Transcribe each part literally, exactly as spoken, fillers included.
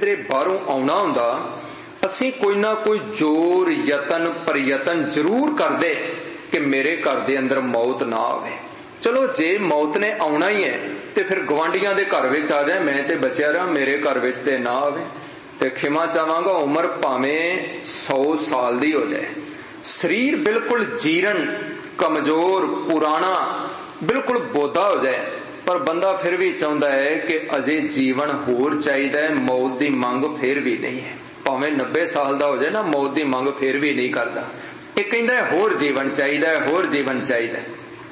तेरे बाहरों आउणा हुंदा असीं कोई ना कोई जोर यतन प्रयतन जरूर करदे कि मेरे घर दे अंदर मौत ना आवे। चलो जे मौत ने आउणा ही है ते फिर गवांढियां दे घर विच आ जाए, मैं ते बचिया रहा, मेरे घर विच ते ना आवे। ते खिमा चाहांगा उम्र भावें सौ साल दी हो जाए, शरीर बिल्कुल जीर्ण कमजोर पुराना बिल्कुल बोधा हो जाए, पर बंदा फिर भी चाहता है कि अजे जीवन होर चाहिए, मौत की मंग फिर भी नहीं है। भावें नब्बे साल का हो जाए ना, मौत की मंग फिर भी नहीं करता। ये कहता है होर जीवन चाहिए, होर जीवन चाहिए।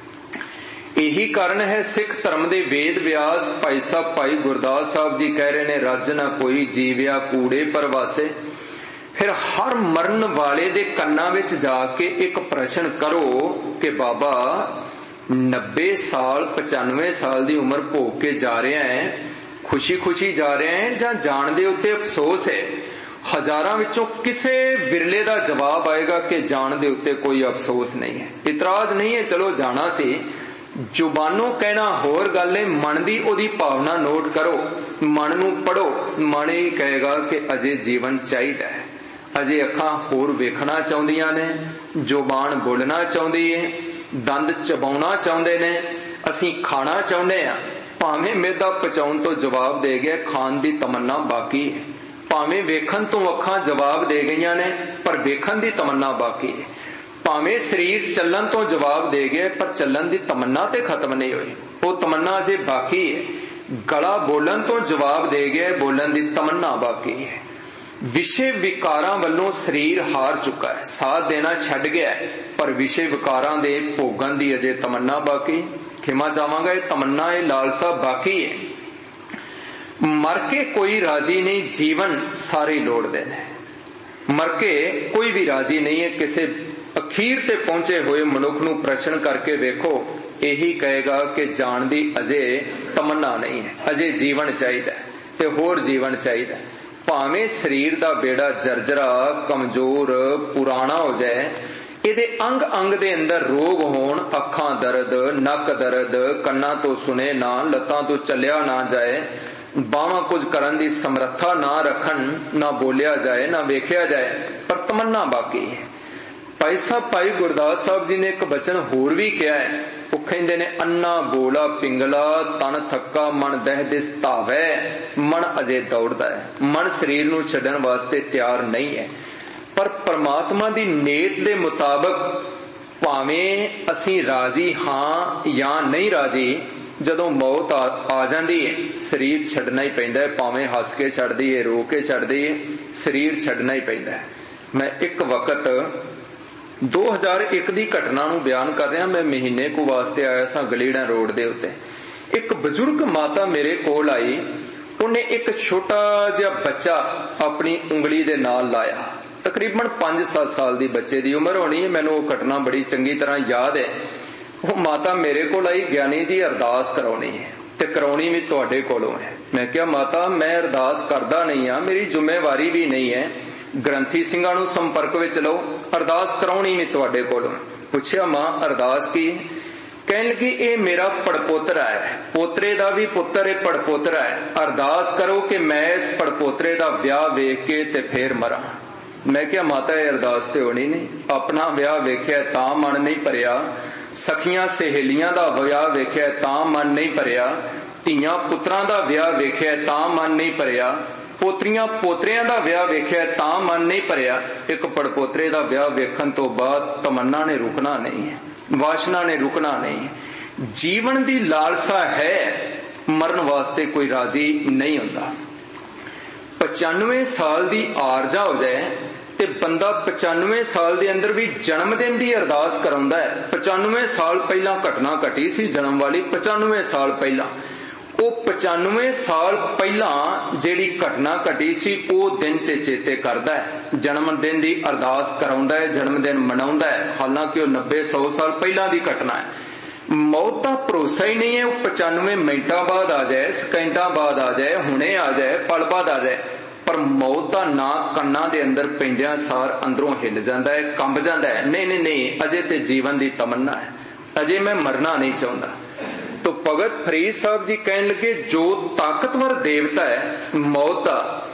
यही कारण है सिख धर्म के वेद व्यास भाई साहब भाई गुरदास साहब जी कह रहे ने, रज ना कोई जीविया कूड़े परवासे। फिर हर मरन वाले दे कन्ना विच जाके एक प्रश्न करो कि बाबा नब्बे साल पचानवे साल की उम्र भोग के जा रहे हैं, खुशी खुशी जा रहे हैं जां जान दे उत्ते अफसोस है? हजारां विचों किसे विरले दा जवाब आएगा कि जान दे उत्ते कोई अफसोस नहीं है, इतराज नहीं है, चलो जाना सी। जुबानों कहना होर गल है, मन दी ओदी भावना नोट करो, मन नू पढ़ो, मन ही कहेगा कि अजे जीवन चाहिए है, अजे अखां होर वेखना चाहुंदियां ने, जुबान बोलना चाहुंदी है, दंद चबाउणा चाहुंदे ने, असीं खाना चाहुंदे आ, भावें मेदा पचाउण तो जवाब दे गए, खाण दी तमन्ना बाकी है। भावें वेखण तो अखां जवाब दे गईयां ने, पर वेखण दी तमन्ना बाकी है। भावें शरीर चलन तो जवाब दे गए, पर चलन दी तमन्ना ते खत्म नहीं हुई, वो तमन्ना अजे बाकी है। गला बोलन तो जवाब दे गए, बोलन दी तमन्ना बाकी है। विषय विकारां वल्लों शरीर हार चुका है, साथ देना छड्ड गया है, पर विषय विकारां दे भोगन दी अजे तमन्ना बाकी। खिमा चाहांगा, ये तमन्ना ये लालसा बाकी है। मर के कोई राजी नहीं, जीवन सारे लोड़दे ने। मर के कोई भी राजी नहीं है। किसे अखीर ते पहुंचे हुए मनुख नू प्रश्न करके वेखो, यही कहेगा कि जान दी अजे तमन्ना नहीं है, अजे जीवन चाहिए ते होर जीवन चाहिए। भावें शरीर दा बेड़ा जर्जरा कमजोर पुराना हो जाए, इहदे अंग अंग दे अंदर रोग होण, अखां दर्द, नक दर्द, कन्ना तो सुने ना, लत्तां तो चलिया ना जाए, बावां कुछ करन दी समर्था ना रखन, ना बोलिया जाए ना वेखिया जाए, पर तमन्ना बाकी है। भाई साहब भाई गुरदास साहब जी ने एक वचन होर भी कहा है, वो कहंदे ने, अन्ना बोला पिंगला तन थक्का मन दह दिस धावै, मन अजे दौड़दा है। मन शरीर नू छड्डण वास्ते तैयार नहीं है, पर परमात्मा दी नेत दे मुताबिक भावें असीं राजी हां या नहीं राजी, जदों मौत आ, आ जाती है शरीर छड्डना ही पैंदा है। भावें हस के छड्डदी है, रो के छड्डदी है, शरीर छड्डना ही पैंदा है। मैं एक वक्त दो हज़ार एक की घटना नू बयान कर रहा। मैं महीने को वास्ते आया सा गलीड़ा रोड दे उत्ते। एक बजुर्ग माता मेरे कोल आई, उन्हें एक छोटा जिहा बच्चा अपनी उंगली दे नाल लाया, तकरीबन पांच सत्त साल की बच्चे की उम्र होनी है। मैनू वो घटना बड़ी चंगी तरह याद है। वो माता मेरे को आई, ज्ञानी जी अरदास कराउणी है ते कराउणी भी तुहाडे कोलों है। मैं क्या माता, मैं अरदास करदा नहीं आ, मेरी जिम्मेवारी भी नहीं है, ग्रंथी सिंघां नूं संपर्क विच लो, अरदास कराउणी भी तुहाडे कोलों। पुछया मां अरदास की? कहण लगी ये मेरा पड़पोतरा है, पोतरे दा भी पुत्र है, पड़पोतरा है, अरदास करो कि मैं इस पड़पोतरे दा ब्याह वेख के ते फिर मरा। मैं क्या माता ये अरदास ते होनी नहीं, अपना ब्याह वेख्या तां मन नहीं भरिया, सखियां सहेलियां दा ब्याह वेख्या तां मन नहीं भरिया, धीआं पुत्रां दा ब्याह वेख्या तां मन नहीं भरिया, पोतरियां पोतरियां दा ब्याह वेख्या तां मन नहीं भरिया। एक पड़पोतरे दा ब्याह वेखण तो बाद तमन्ना ने रुकना नहीं है, वासना ने रुकना नहीं है। जीवन दी लालसा है, मरण वास्ते कोई राजी नहीं होता। पचानवे साल दी आरजा हो जाए ते बंदा पचानवे साल दे अंदर भी जन्मदिन दी अरदास कराउंदा है। पचानवे साल पहला घटना घटी सी जन्म वाली, पचानवे साल पहला, वो पचानवे साल पहला जेड़ी घटना घटी सी वो दिन ते चेते करदा है, जन्मदिन दी अरदास कराउंदा है, जन्मदिन मनाउंदा है, हालांकि वो नब्बे सौ साल पहला दी घटना है। मौत का भरोसा ही नहीं है, वो पचानवे मिनटा बाद आ जाए, सकेंडा बाद आ जाए, हुणे आ जाए, पल बाद आ जाए, पर मौत का ना कन्ना दे अंदर पैंदियां सार अंदरों हिल जाता है, कंब जाता है। नहीं नहीं नहीं, अजे ते जीवन की तमन्ना है, अजे मैं मरना नहीं चाहता। तो भगत फरीद साहब जी कहने लगे, जो ताकतवर देवता है मौत का,